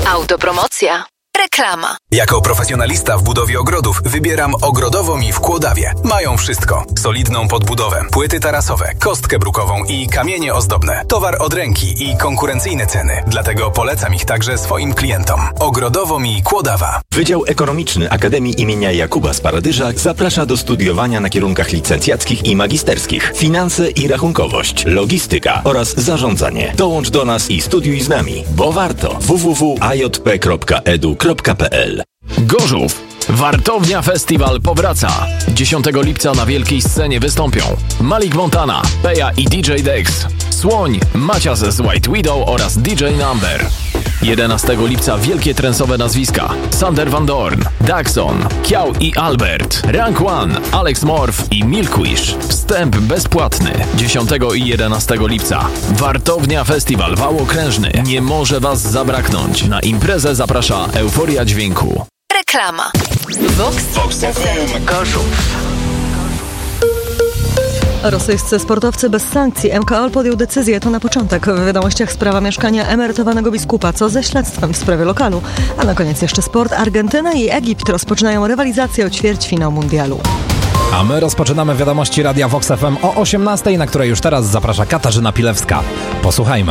Autopromocja. Reklama. Jako profesjonalista w budowie ogrodów wybieram Ogrodowo Mi w Kłodawie. Mają wszystko. Solidną podbudowę, płyty tarasowe, kostkę brukową i kamienie ozdobne. Towar od ręki i konkurencyjne ceny. Dlatego polecam ich także swoim klientom. Ogrodowo Mi Kłodawa. Wydział Ekonomiczny Akademii imienia Jakuba Sparadyża zaprasza do studiowania na kierunkach licencjackich i magisterskich. Finanse i rachunkowość, logistyka oraz zarządzanie. Dołącz do nas i studiuj z nami, bo warto. www.ajp.edu.pl Gorzów. Wartownia Festiwal powraca. 10 lipca na wielkiej scenie wystąpią Malik Montana, Peja i DJ Dex, Słoń, Macias z White Widow oraz DJ Number. 11 lipca wielkie trensowe nazwiska: Sander Van Dorn, Daxon, Kiał i Albert, Rank One, Alex Morph i Milkwish. Wstęp bezpłatny. 10 i 11 lipca. Wartownia Festiwal Wałokrężny. Nie może Was zabraknąć. Na imprezę zaprasza Euforia Dźwięku. Reklama. Vox FM Gorzów. Rosyjscy sportowcy bez sankcji. MKOL podjął decyzję, to na początek. W wiadomościach sprawa mieszkania emerytowanego biskupa, co ze śledztwem w sprawie lokalu. A na koniec jeszcze sport. Argentyna i Egipt rozpoczynają rywalizację o ćwierćfinał mundialu. A my rozpoczynamy wiadomości Radia Vox FM o 18:00, na której już teraz zaprasza Katarzyna Pilewska. Posłuchajmy.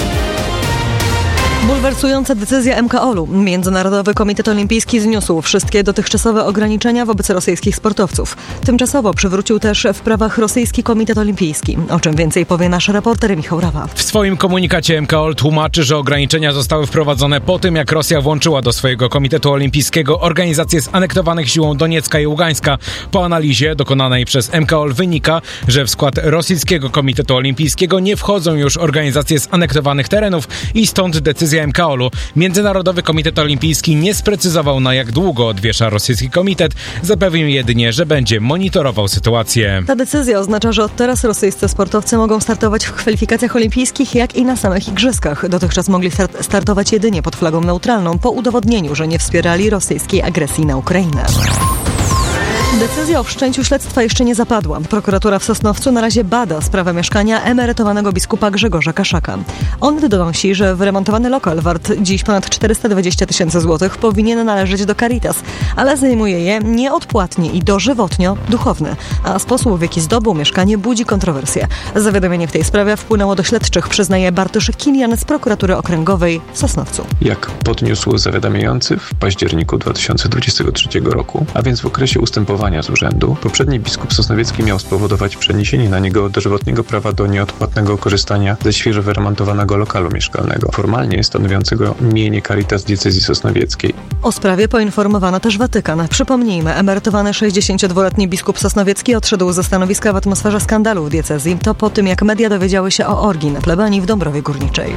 Bulwersująca decyzja MKOL-u. Międzynarodowy Komitet Olimpijski zniósł wszystkie dotychczasowe ograniczenia wobec rosyjskich sportowców. Tymczasowo przywrócił też w prawach Rosyjski Komitet Olimpijski. O czym więcej powie nasz reporter Michał Rawa. W swoim komunikacie MKOL tłumaczy, że ograniczenia zostały wprowadzone po tym, jak Rosja włączyła do swojego Komitetu Olimpijskiego organizacje zanektowanych siłą Doniecka i Ługańska. Po analizie dokonanej przez MKOL wynika, że w skład Rosyjskiego Komitetu Olimpijskiego nie wchodzą już organizacje z anektowanych terenów i stąd decyzja MKOL-u. Międzynarodowy Komitet Olimpijski nie sprecyzował, na jak długo odwiesza rosyjski komitet. Zapewnił jedynie, że będzie monitorował sytuację. Ta decyzja oznacza, że od teraz rosyjscy sportowcy mogą startować w kwalifikacjach olimpijskich, jak i na samych igrzyskach. Dotychczas mogli startować jedynie pod flagą neutralną, po udowodnieniu, że nie wspierali rosyjskiej agresji na Ukrainę. Decyzja o wszczęciu śledztwa jeszcze nie zapadła. Prokuratura w Sosnowcu na razie bada sprawę mieszkania emerytowanego biskupa Grzegorza Kaszaka. On donosi, że wyremontowany lokal wart dziś ponad 420 000 złotych powinien należeć do Caritas, ale zajmuje je nieodpłatnie i dożywotnio duchowny. A sposób, w jaki zdobył mieszkanie, budzi kontrowersje. Zawiadomienie w tej sprawie wpłynęło do śledczych, przyznaje Bartosz Kilian z prokuratury okręgowej w Sosnowcu. Jak podniósł zawiadamiający, w październiku 2023 roku, a więc w okresie ustępowania z urzędu, poprzedni biskup sosnowiecki miał spowodować przeniesienie na niego dożywotniego prawa do nieodpłatnego korzystania ze świeżo wyremontowanego lokalu mieszkalnego, formalnie stanowiącego mienie Caritas diecezji sosnowieckiej. O sprawie poinformowano też Watykan. Przypomnijmy, emerytowany 62-letni biskup sosnowiecki odszedł ze stanowiska w atmosferze skandalu w diecezji. To po tym, jak media dowiedziały się o orgii na plebanii w Dąbrowie Górniczej.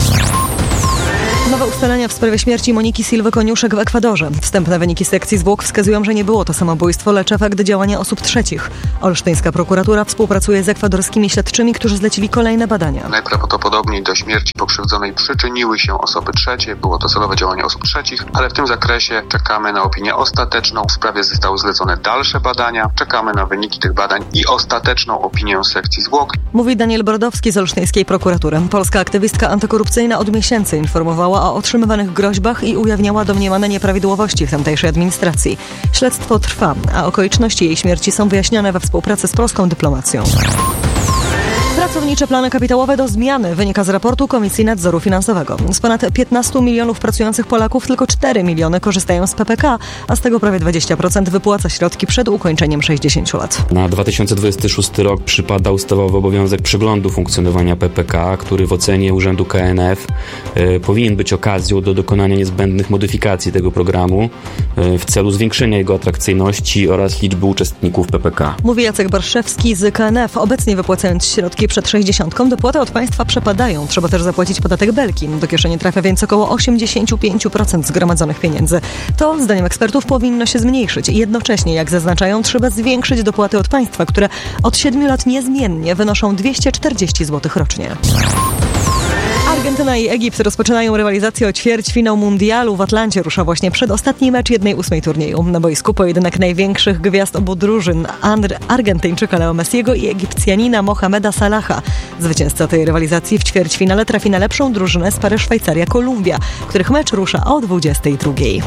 Nowe ustalenia w sprawie śmierci Moniki Silwy Koniuszek w Ekwadorze. Wstępne wyniki sekcji zwłok wskazują, że nie było to samobójstwo, lecz efekt działania osób trzecich. Olsztyńska prokuratura współpracuje z ekwadorskimi śledczymi, którzy zlecili kolejne badania. Najprawdopodobniej do śmierci pokrzywdzonej przyczyniły się osoby trzecie. Było to celowe działanie osób trzecich, ale w tym zakresie czekamy na opinię ostateczną. W sprawie zostały zlecone dalsze badania. Czekamy na wyniki tych badań i ostateczną opinię sekcji zwłok. Mówi Daniel Brodowski z olsztyńskiej prokuratury. Polska aktywistka antykorupcyjna od miesięcy informowała o otrzymywanych groźbach i ujawniała domniemane nieprawidłowości w tamtejszej administracji. Śledztwo trwa, a okoliczności jej śmierci są wyjaśniane we współpracy z polską dyplomacją. Pracownicze plany kapitałowe do zmiany wynika z raportu Komisji Nadzoru Finansowego. Z ponad 15 milionów pracujących Polaków tylko 4 miliony korzystają z PPK, a z tego prawie 20% wypłaca środki przed ukończeniem 60 lat. Na 2026 rok przypada ustawowy obowiązek przeglądu funkcjonowania PPK, który w ocenie Urzędu KNF powinien być okazją do dokonania niezbędnych modyfikacji tego programu w celu zwiększenia jego atrakcyjności oraz liczby uczestników PPK. Mówi Jacek Barszewski z KNF. Obecnie wypłacając środki przed 60, dopłaty od państwa przepadają. Trzeba też zapłacić podatek Belki. Do kieszeni trafia więc około 85% zgromadzonych pieniędzy. To, zdaniem ekspertów, powinno się zmniejszyć. Jednocześnie, jak zaznaczają, trzeba zwiększyć dopłaty od państwa, które od 7 lat niezmiennie wynoszą 240 zł rocznie. Argentyna i Egipt rozpoczynają rywalizację o ćwierćfinał mundialu. W Atlancie rusza właśnie przedostatni mecz 1/8 turnieju. Na boisku pojedynek największych gwiazd obu drużyn, Argentyńczyka Leo Messiego i Egipcjanina Mohameda Salaha. Zwycięzca tej rywalizacji w ćwierćfinale trafi na lepszą drużynę z pary Szwajcaria-Kolumbia, których mecz rusza o 22:00.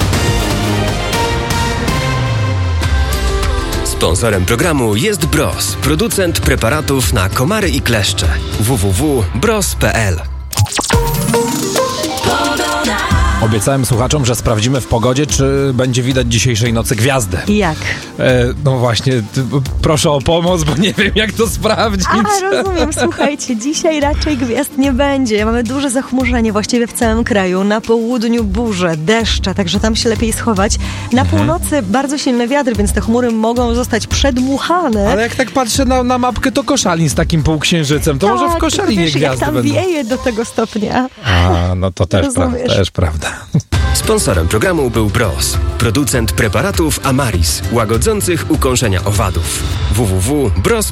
Sponsorem programu jest Bros, producent preparatów na komary i kleszcze. www.bros.pl. Obiecałem słuchaczom, że sprawdzimy w pogodzie, czy będzie widać dzisiejszej nocy gwiazdy. Jak? No właśnie, proszę o pomoc, bo nie wiem, jak to sprawdzić. Rozumiem. Słuchajcie, dzisiaj raczej gwiazd nie będzie. Mamy duże zachmurzenie właściwie w całym kraju. Na południu burze, deszcze, także tam się lepiej schować. Na północy bardzo silny wiatr, więc te chmury mogą zostać przedmuchane. Ale jak tak patrzę na mapkę, to Koszalin z takim półksiężycem. To może w Koszalinie wiesz, gwiazdy jak tam będą. wieje do tego stopnia. No to też prawda. Sponsorem programu był Bros, producent preparatów Amaris, łagodzących ukąszenia owadów. www.bros.pl